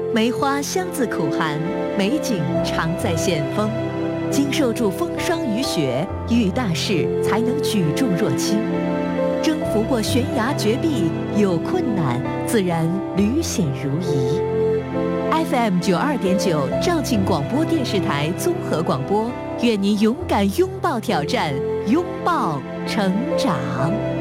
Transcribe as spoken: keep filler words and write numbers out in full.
梅花香自苦寒，美景常在险峰。经受住风霜雨雪，遇大事才能举重若轻。征服过悬崖绝壁，有困难自然屡险如夷。F M 九二点九肇庆广播电视台综合广播，愿您勇敢拥抱挑战，拥抱成长。